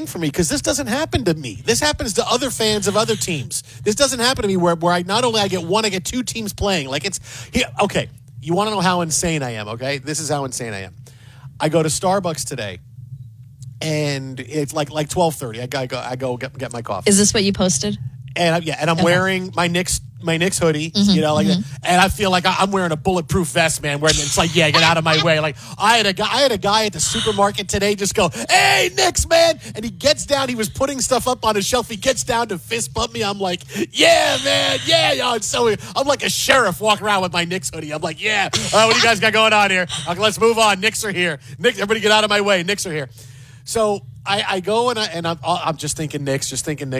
thing for me because this doesn't happen to me. This happens to other fans of other teams. This doesn't happen to me where I not only I get one, I get two teams playing. Like it's here. Okay, you want to know how insane I am? Okay, this is how insane I am. I go to Starbucks today, and it's like 12:30. I go get my coffee. Is this what you posted? And I'm wearing my Knicks hoodie, and I feel like I'm wearing a bulletproof vest, man. Where it's like, yeah, get out of my way. Like I had a guy at the supermarket today just go, "Hey, Knicks, man!" And he gets down. He was putting stuff up on his shelf. He gets down to fist bump me. I'm like, "Yeah, man, yeah, yo." I'm like a sheriff walking around with my Knicks hoodie. I'm like, "Yeah, what do you guys got going on here? Okay, let's move on. Knicks are here. Knicks, everybody get out of my way. Knicks are here." So I go and I'm just thinking Knicks.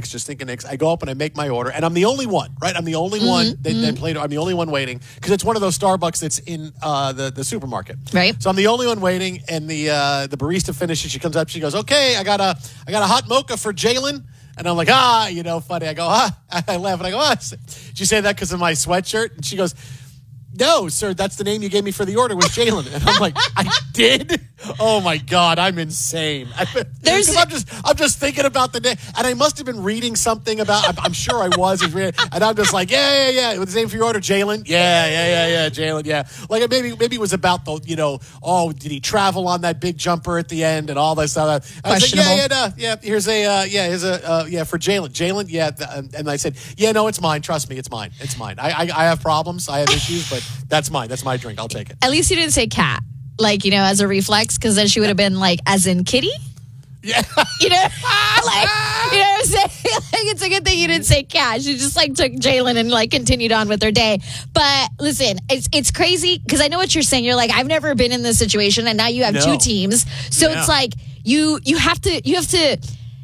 I go up and I make my order, and I'm the only one, right? I'm the only one that played. I'm the only one waiting because it's one of those Starbucks that's in the supermarket, right? So I'm the only one waiting, and the barista finishes. She comes up, she goes, "Okay, I got a hot mocha for Jalen." And I'm like, funny. I go, I laugh and I go, Did you say that because of my sweatshirt? And she goes, "No, sir, that's the name you gave me for the order was Jalen." And I'm like, "I did? Oh my God, I'm insane." I'm just thinking about the name, and I must have been reading something about. I'm sure I was, and I'm just like, yeah. What's the name for your order, Jalen? Yeah, Jalen. Yeah, like maybe it was about the did he travel on that big jumper at the end and all that stuff. I was like, here's for Jalen. Jalen, yeah, and I said, yeah, no, it's mine. Trust me, it's mine. I have problems, I have issues, but that's mine. That's my drink. I'll take it. At least you didn't say cat, as a reflex, because then she would have been like, as in kitty? Yeah. You know what I'm saying? It's a good thing you didn't say cat. She just took Jalen and continued on with her day. But listen, it's crazy because I know what you're saying. You're like, I've never been in this situation, and now you have two teams. So it's like you have to.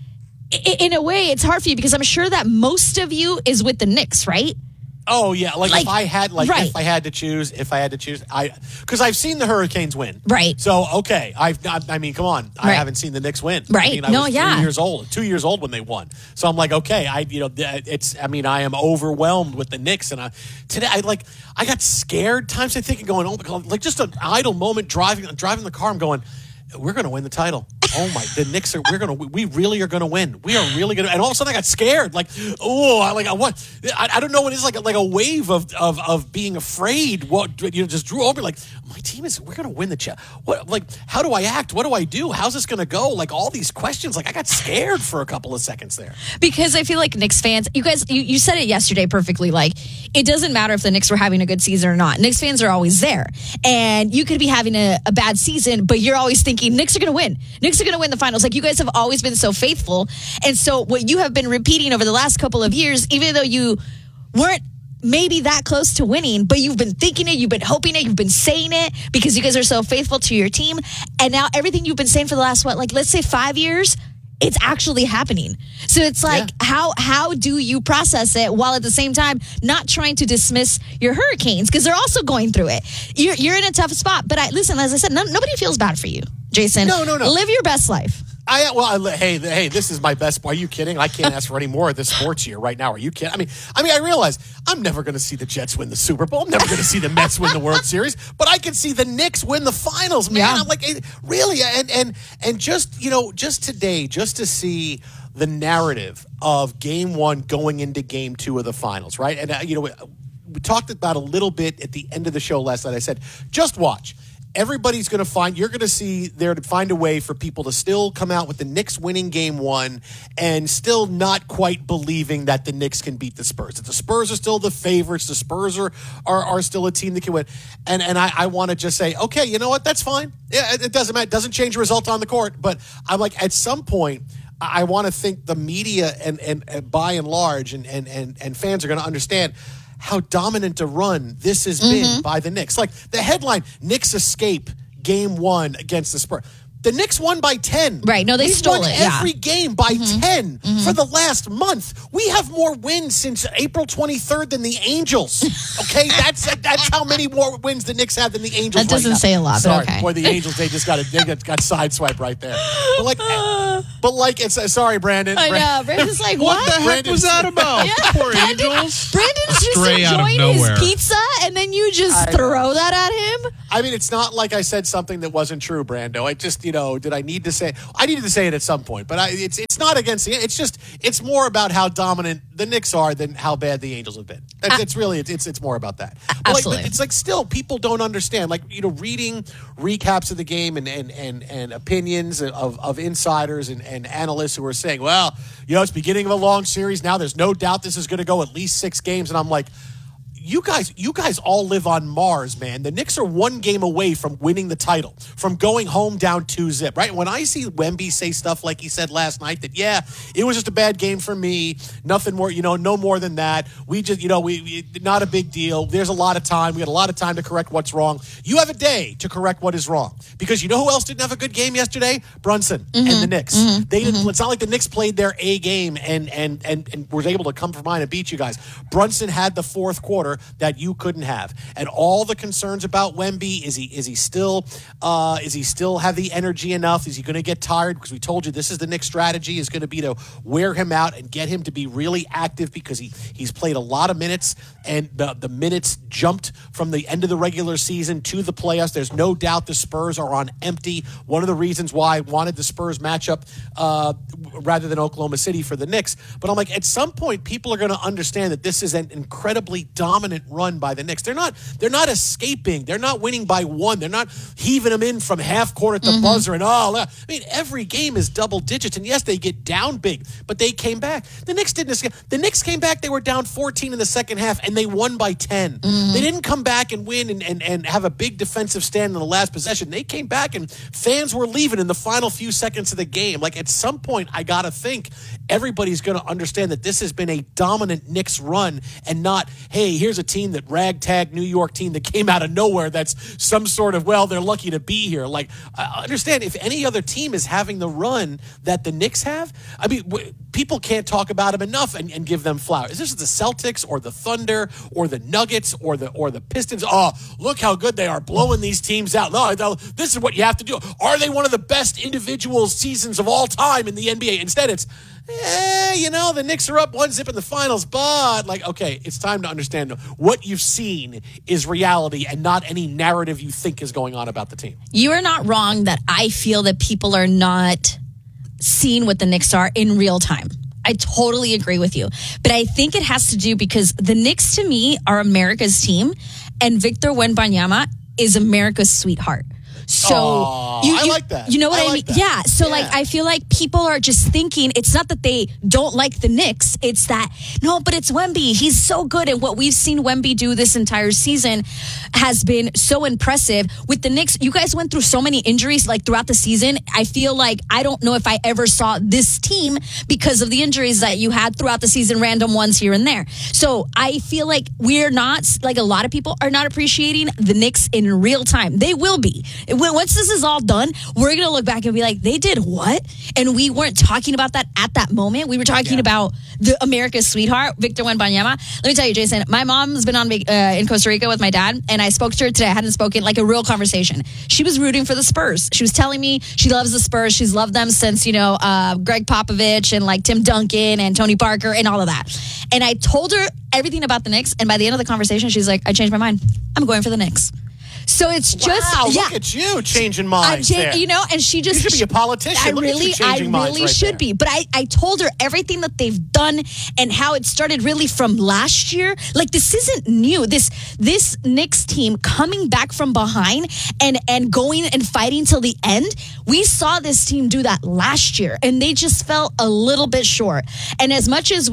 In a way, it's hard for you because I'm sure that most of you is with the Knicks, right? Oh yeah, if I had to choose, because I've seen the Hurricanes win, right? So okay, come on, I haven't seen the Knicks win, right? I was 2 years old when they won, so I'm like, okay, I am overwhelmed with the Knicks, and today I got scared times I think going, oh my God, just an idle moment driving the car, I'm going, we're going to win the title. The Knicks we really are going to win. We are really going to, and all of a sudden I got scared. What? I don't know what it is, like a wave of being afraid. What, just drew over like, my team we're going to win the what, how do I act? What do I do? How's this going to go? All these questions, I got scared for a couple of seconds there. Because I feel like Knicks fans, you guys, you said it yesterday perfectly. It doesn't matter if the Knicks were having a good season or not. Knicks fans are always there. And you could be having a bad season, but you're always thinking Knicks are going to win. Knicks are going to win the finals. You guys have always been so faithful. And so what you have been repeating over the last couple of years, even though you weren't maybe that close to winning, but you've been thinking it, you've been hoping it, you've been saying it because you guys are so faithful to your team. And now everything you've been saying for the last, let's say 5 years, it's actually happening. So it's how do you process it while at the same time not trying to dismiss your Hurricanes because they're also going through it. You're in a tough spot. But listen, as I said, nobody feels bad for you, Jason. No. Live your best life. Hey, this is my best. Are you kidding? I can't ask for any more of this sports year right now. Are you kidding? I realize I'm never going to see the Jets win the Super Bowl. I'm never going to see the Mets win the World Series, but I can see the Knicks win the finals, man. Yeah. I'm like, really? And just today, just to see the narrative of Game 1 going into Game 2 of the finals, right? And, we talked about a little bit at the end of the show last night. I said, just watch. Everybody's going to you're going to see there to find a way for people to still come out with the Knicks winning Game 1 and still not quite believing that the Knicks can beat the Spurs. That the Spurs are still the favorites. The Spurs are still a team that can win. And I want to just say, okay, you know what? That's fine. Yeah, it doesn't matter. It doesn't change the result on the court. But I'm like, at some point, I want to think the media and by and large and fans are going to understand how dominant a run this has been by the Knicks. The headline, Knicks escape Game 1 against the Spurs. The Knicks won by 10. Right. No, they stole it. Every game by 10 for the last month. We have more wins since April 23rd than the Angels. Okay, that's how many more wins the Knicks have than the Angels. That doesn't say a lot. Sorry, but okay. Boy, the Angels they got sideswiped right there. But it's sorry, Brandon. I know. Brandon's like, what the heck was that about? Yeah. Poor Angels. Brandon's just enjoying his pizza, and then you just throw that at him. I mean, it's not like I said something that wasn't true, Brando. I just, did I need to say? I needed to say it at some point, but it's not against the. It's more about how dominant the Knicks are than how bad the Angels have been. It's more about that. But Absolutely. But it's like still people don't understand. Like reading recaps of the game and opinions of insiders and analysts who are saying, well, it's beginning of a long series now. There's no doubt this is going to go at least 6 games, and I'm like. You guys all live on Mars, man. The Knicks are 1 game away from winning the title, from going home down 2-0, right? When I see Wemby say stuff like he said last night that, it was just a bad game for me, nothing more, no more than that. We just, we not a big deal. There's a lot of time. We got a lot of time to correct what's wrong. You have a day to correct what is wrong. Because you know who else didn't have a good game yesterday? Brunson and the Knicks. They didn't. It's not like the Knicks played their A game and was able to come from behind and beat you guys. Brunson had the fourth quarter that you couldn't have, and all the concerns about Wemby. Is he still have the energy enough? Is he going to get tired? Because we told you this is the Knicks' strategy is going to be to wear him out and get him to be really active because he's played a lot of minutes, and the minutes jumped from the end of the regular season to the playoffs. There's no doubt the Spurs are on empty. One of the reasons why I wanted the Spurs matchup rather than Oklahoma City for the Knicks. But I'm like, at some point, people are going to understand that this is an incredibly dominant run by the Knicks. They're not escaping. They're not winning by 1. They're not heaving them in from half court at the buzzer and every game is double digits. And yes, they get down big, but they came back. The Knicks didn't escape. The Knicks came back. They were down 14 in the second half and they won by 10. They didn't come back and win and have a big defensive stand in the last possession. They came back and fans were leaving in the final few seconds of the game. Like at some point, I got to think everybody's going to understand that this has been a dominant Knicks run and not, hey, here's a team that ragtag New York team that came out of nowhere that's some sort of, they're lucky to be here. Like, I understand if any other team is having the run that the Knicks have, I mean, people can't talk about them enough and give them flowers. Is this the Celtics or the Thunder or the Nuggets or the Pistons? Oh, look how good they are blowing these teams out. No, this is what you have to do. Are they one of the best individual seasons of all time in the NBA? Instead, it's, the Knicks are up 1-0 in the finals, but okay, it's time to understand what you've seen is reality and not any narrative you think is going on about the team. You are not wrong that I feel that people are not seeing what the Knicks are in real time. I totally agree with you. But I think it has to do because the Knicks to me are America's team and Victor Wembanyama is America's sweetheart. So I like that. You know what I mean? That. Yeah. So I feel like people are just thinking it's not that they don't like the Knicks. It's that, no, but it's Wemby. He's so good. And what we've seen Wemby do this entire season has been so impressive. With the Knicks, you guys went through so many injuries throughout the season. I feel like I don't know if I ever saw this team because of the injuries that you had throughout the season, random ones here and there. So I feel like we're not, a lot of people are not appreciating the Knicks in real time. They will be. Once this is all done, we're going to look back and be like, they did what? And we weren't talking about that at that moment. We were talking about the America's sweetheart, Victor Wembanyama. Let me tell you, Jason, my mom's been in Costa Rica with my dad, and I spoke to her today. I hadn't spoken, a real conversation. She was rooting for the Spurs. She was telling me she loves the Spurs. She's loved them since, Greg Popovich and Tim Duncan and Tony Parker and all of that. And I told her everything about the Knicks, and by the end of the conversation, she's like, I changed my mind. I'm going for the Knicks. So it's just look at you changing minds. And she just you should be a politician. I really should be. But I told her everything that they've done and how it started really from last year. This isn't new. This Knicks team coming back from behind and going and fighting till the end. We saw this team do that last year, and they just fell a little bit short. And as much as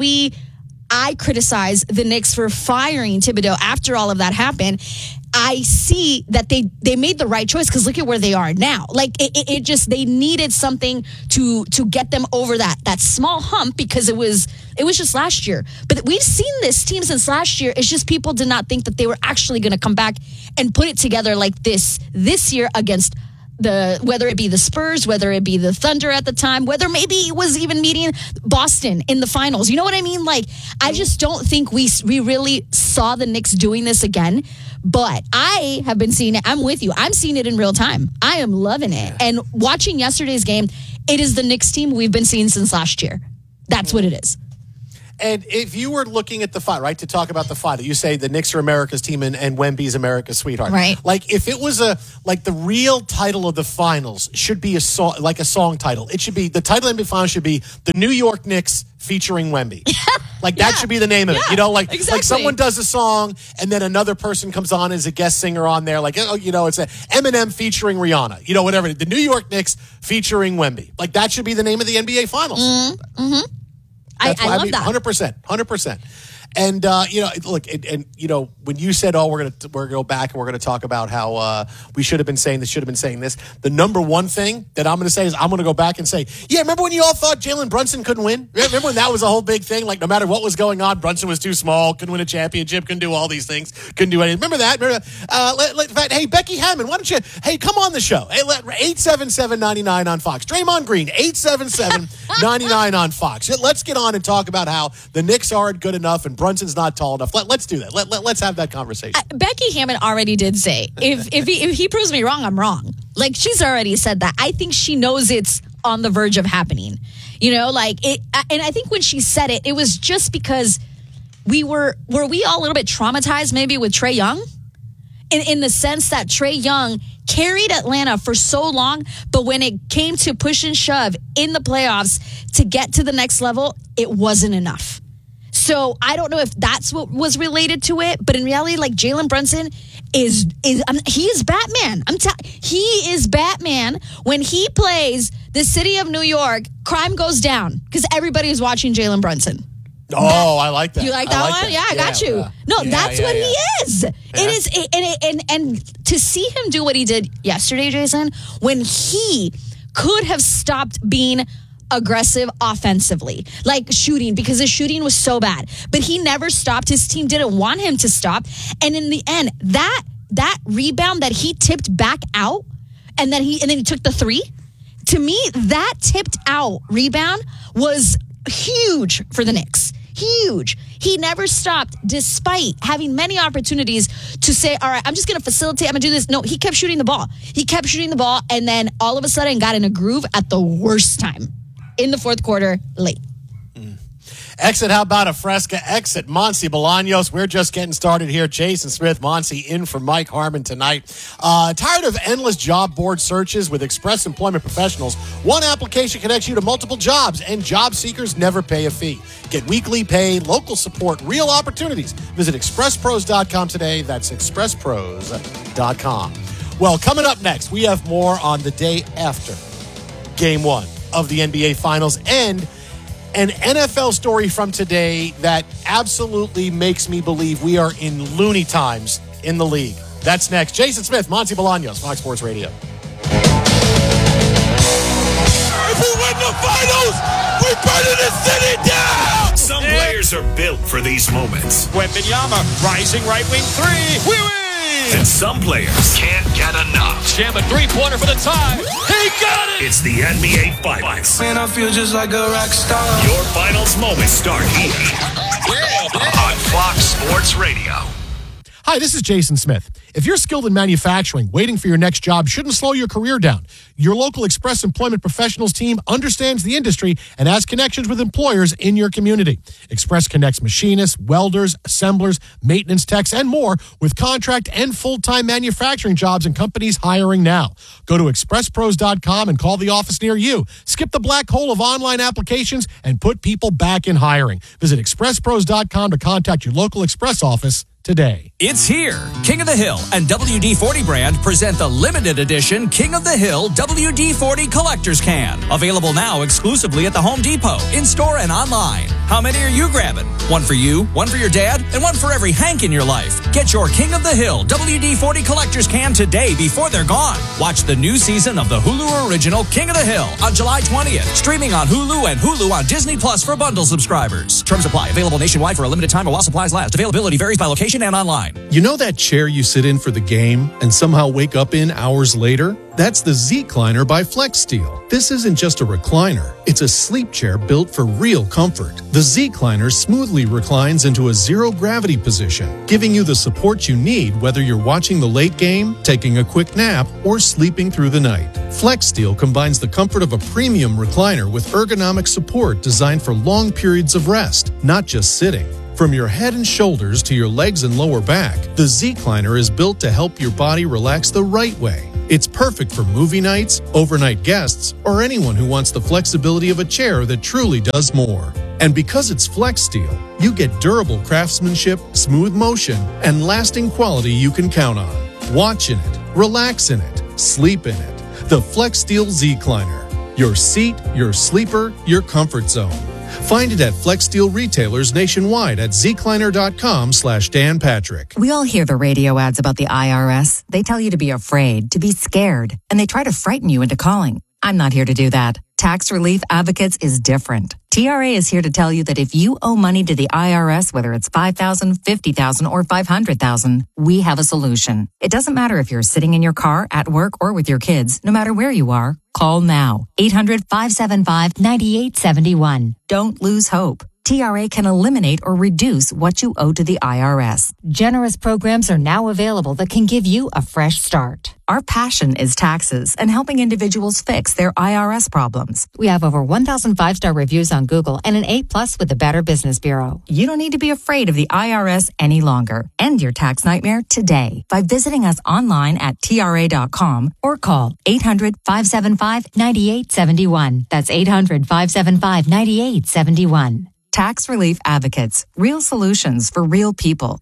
I criticize the Knicks for firing Thibodeau after all of that happened, I see that they made the right choice because look at where they are now. They needed something to get them over that small hump because it was just last year. But we've seen this team since last year. It's just people did not think that they were actually going to come back and put it together like this year against whether it be the Spurs, whether it be the Thunder at the time, whether maybe it was even meeting Boston in the finals. You know what I mean? I just don't think we really saw the Knicks doing this again. But I have been seeing it. I'm with you. I'm seeing it in real time. I am loving it. And watching yesterday's game, it is the Knicks team we've been seeing since last year. That's what it is. And if you were looking at the final, right, to talk about the final, you say the Knicks are America's team and Wemby's America's sweetheart. Right. Like, if it was the real title of the finals should be a song title. It should be, the title of the finals should be the New York Knicks featuring Wemby. Like, that should be the name of it. You know, like someone does a song and then another person comes on as a guest singer on there. Like, you know, it's a Eminem featuring Rihanna. You know, whatever. The New York Knicks featuring Wemby. Like, that should be the name of the NBA finals. Mm-hmm. I love that. 100%. And you know, look, and you know, when you said, "Oh, we're gonna go back and we're gonna talk about how we should have been saying this, should have been saying this," the number one thing that I'm gonna say is I'm gonna go back and say, "Yeah, remember when you all thought Jalen Brunson couldn't win? Remember when that was a whole big thing? Like, no matter what was going on, Brunson was too small, couldn't win a championship, couldn't do all these things, couldn't do anything. Remember that? In fact, hey, Becky Hammond, why don't you? Hey, come on the show. Hey, 877-99 on Fox. Draymond Green, 877-99 on Fox. Let's get on and talk about how the Knicks aren't good enough and Brunson's not tall enough. Let's do that. Let's have that conversation. Becky Hammond already did say, if he proves me wrong, I'm wrong. Like, she's already said that. I think she knows it's on the verge of happening. You know, like it. And I think when she said it, it was just because were we all a little bit traumatized maybe with Trae Young? In the sense that Trae Young carried Atlanta for so long, but when it came to push and shove in the playoffs to get to the next level, it wasn't enough. So I don't know if that's what was related to it, but in reality, like, Jalen Brunson he is Batman. He is Batman. When he plays the city of New York, crime goes down because everybody is watching Jalen Brunson. Oh, I like that. You like that one? Yeah, I got you. That's what he is. Yeah. It is, and to see him do what he did yesterday, Jason, when he could have stopped being aggressive offensively, like shooting, because his shooting was so bad, but he never stopped. His team didn't want him to stop, and in the end, that rebound that he tipped back out, and then he took the three. To me, that tipped out rebound was huge for the Knicks. Huge. He never stopped despite having many opportunities to say, all right, I'm just going to facilitate. I'm going to do this. No, he kept shooting the ball. And then all of a sudden got in a groove at the worst time in the fourth quarter late. Exit, how about a Fresca? Exit, Monty Bolaños. We're just getting started here. Jason Smith, Monty in for Mike Harmon tonight. Tired of endless job board searches with Express Employment Professionals? One application connects you to multiple jobs, and job seekers never pay a fee. Get weekly pay, local support, real opportunities. Visit expresspros.com today. That's expresspros.com. Well, coming up next, we have more on the day after Game 1 of the NBA Finals and an NFL story from today that absolutely makes me believe we are in loony times in the league. That's next. Jason Smith, Monty Bolaños, Fox Sports Radio. If we win the finals, we're burning the city down! Some players are built for these moments. Wembanyama, rising right wing three. We win! And some players can't get enough. Jam a three-pointer for the tie. He got it! It's the NBA Finals. Man, I feel just like a rock star. Your finals moments start here on Fox Sports Radio. Hi, this is Jason Smith. If you're skilled in manufacturing, waiting for your next job shouldn't slow your career down. Your local Express Employment Professionals team understands the industry and has connections with employers in your community. Express connects machinists, welders, assemblers, maintenance techs, and more with contract and full-time manufacturing jobs and companies hiring now. Go to expresspros.com and call the office near you. Skip the black hole of online applications and put people back in hiring. Visit expresspros.com to contact your local Express office today. It's here. King of the Hill and WD-40 brand present the limited edition King of the Hill WD-40 Collector's Can. Available now exclusively at the Home Depot, in-store and online. How many are you grabbing? One for you, one for your dad, and one for every Hank in your life. Get your King of the Hill WD-40 Collector's Can today before they're gone. Watch the new season of the Hulu original King of the Hill on July 20th. Streaming on Hulu and Hulu on Disney Plus for bundle subscribers. Terms apply. Available nationwide for a limited time while supplies last. Availability varies by location station and online. You know that chair you sit in for the game and somehow wake up in hours later? That's the Z-Cliner by FlexSteel. This isn't just a recliner. It's a sleep chair built for real comfort. The Z-Cliner smoothly reclines into a zero-gravity position, giving you the support you need whether you're watching the late game, taking a quick nap, or sleeping through the night. FlexSteel combines the comfort of a premium recliner with ergonomic support designed for long periods of rest, not just sitting. From your head and shoulders to your legs and lower back, the Z-Cliner is built to help your body relax the right way. It's perfect for movie nights, overnight guests, or anyone who wants the flexibility of a chair that truly does more. And because it's FlexSteel, you get durable craftsmanship, smooth motion, and lasting quality you can count on. Watch in it, relax in it, sleep in it. The FlexSteel Z-Cliner. Your seat, your sleeper, your comfort zone. Find it at FlexSteel retailers nationwide at zcliner.com/Dan Patrick. We all hear the radio ads about the IRS. They tell you to be afraid, to be scared, and they try to frighten you into calling. I'm not here to do that. Tax Relief Advocates is different. TRA is here to tell you that if you owe money to the IRS, whether it's $5,000, $50,000, or $500,000, we have a solution. It doesn't matter if you're sitting in your car, at work, or with your kids. No matter where you are, call now. 800-575-9871. Don't lose hope. TRA can eliminate or reduce what you owe to the IRS. Generous programs are now available that can give you a fresh start. Our passion is taxes and helping individuals fix their IRS problems. We have over 1,000 5-star reviews on Google and an A+ with the Better Business Bureau. You don't need to be afraid of the IRS any longer. End your tax nightmare today by visiting us online at TRA.com or call 800-575-9871. That's 800-575-9871. Tax Relief Advocates. Real solutions for real people.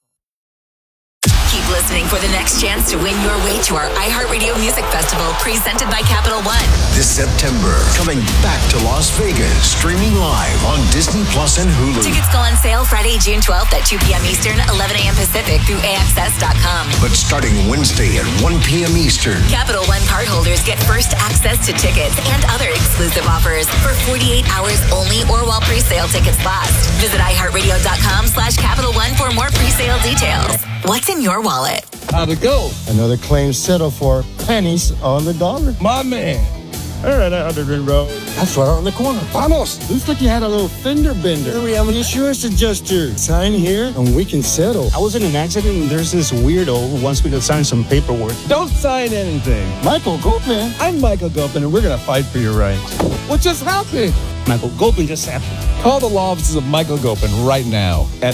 Keep listening for the next chance to win your way to our iHeartRadio Music Festival presented by Capital One. This September, coming back to Las Vegas, streaming live on Disney Plus and Hulu. Tickets go on sale Friday, June 12th at 2 p.m. Eastern, 11 a.m. Pacific through AXS.com. But starting Wednesday at 1 p.m. Eastern, Capital One cardholders get first access to tickets and other exclusive offers for 48 hours only or while pre-sale tickets last. Visit iHeartRadio.com/Capital One for more pre-sale details. What's in your wallet? How'd it go? Another claim settled for pennies on the dollar. My man. All right, Underground Road. That's right on the corner. Vamos. Looks like you had a little fender bender. Hurry, I'm an insurance adjuster. Sign here and we can settle. I was in an accident and there's this weirdo who wants me to sign some paperwork. Don't sign anything. Michael Gopin. I'm Michael Gopin and we're going to fight for your rights. What just happened? Michael Gopin just happened. Call the law offices of Michael Gopin right now at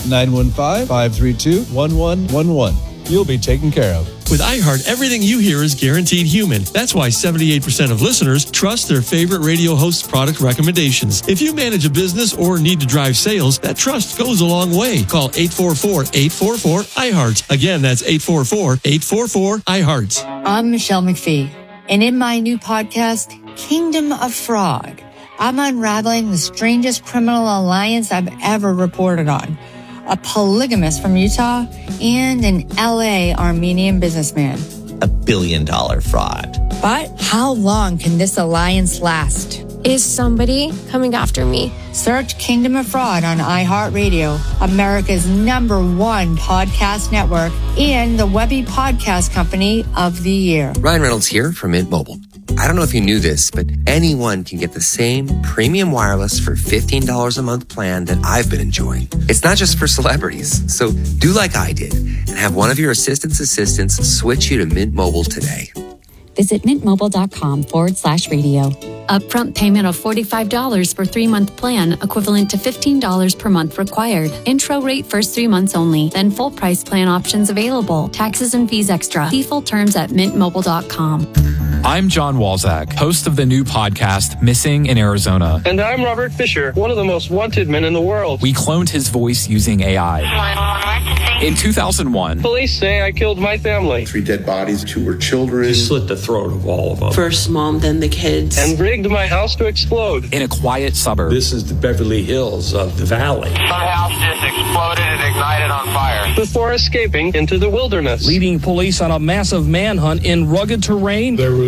915-532-1111. You'll be taken care of. With iHeart, everything you hear is guaranteed human. That's why 78% of listeners trust their favorite radio host's product recommendations. If you manage a business or need to drive sales, that trust goes a long way. Call 844-844-iHeart. Again, that's 844-844-iHeart. I'm Michelle McPhee, and in my new podcast, Kingdom of Fraud, I'm unraveling the strangest criminal alliance I've ever reported on. A polygamist from Utah and an LA Armenian businessman. $1 billion fraud. But how long can this alliance last? Is somebody coming after me? Search Kingdom of Fraud on iHeartRadio, America's #1 podcast network, and the Webby Podcast Company of the Year. Ryan Reynolds here from Mint Mobile. I don't know if you knew this, but anyone can get the same premium wireless for $15 a month plan that I've been enjoying. It's not just for celebrities. So do like I did and have one of your assistants switch you to Mint Mobile today. Visit mintmobile.com/radio. Upfront payment of $45 for 3-month plan, equivalent to $15 per month required. Intro rate first 3 months only, then full price plan options available. Taxes and fees extra. See full terms at mintmobile.com. I'm John Walzak, host of the new podcast, Missing in Arizona. And I'm Robert Fisher, one of the most wanted men in the world. We cloned his voice using AI. In 2001, police say I killed my family. 3 dead bodies, 2 were children. He slit the throat of all of them. First mom, then the kids. And rigged my house to explode. In a quiet suburb. This is the Beverly Hills of the valley. My house just exploded and ignited on fire. Before escaping into the wilderness. Leading police on a massive manhunt in rugged terrain. There was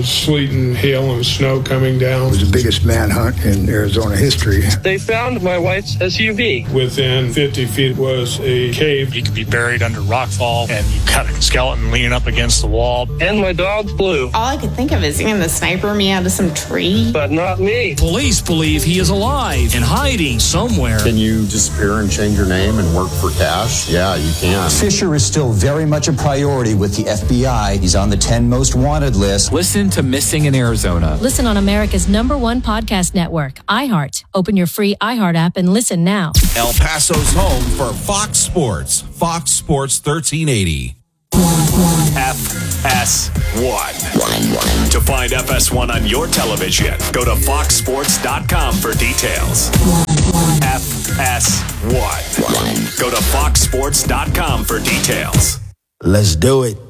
sleet and hail and snow coming down. It was the biggest manhunt in Arizona history. They found my wife's SUV. Within 50 feet was a cave. You could be buried under rockfall, and you got a skeleton leaning up against the wall. And my dog Blue. All I could think of is seeing the sniper me out of some tree. But not me. Police believe he is alive and hiding somewhere. Can you disappear and change your name and work for cash? Yeah, you can. Fisher is still very much a priority with the FBI. He's on the 10 most wanted list. Listen to Missing in Arizona. Listen on America's #1 podcast network, iHeart. Open your free iHeart app and listen now. El Paso's home for Fox Sports. Fox Sports 1380. FS1. To find FS1 on your television, go to foxsports.com for details. FS1. Go to foxsports.com for details. Let's do it.